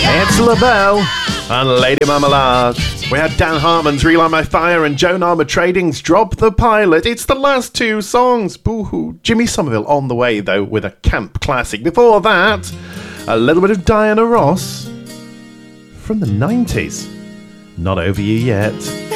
It's LaBelle and Lady Marmalade. We had Dan Harmon's Relight My Fire and Joan Armour Trading's Drop the Pilot. It's the last two songs. Boo-hoo. Jimmy Somerville on the way, though, with a camp classic. Before that, a little bit of Diana Ross from the 90s. Not Over You Yet.